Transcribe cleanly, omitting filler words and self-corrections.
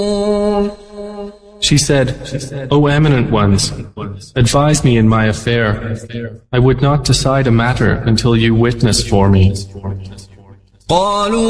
She said, O eminent ones, advise me in my affair. I would not decide a matter until you witness for me. قالوا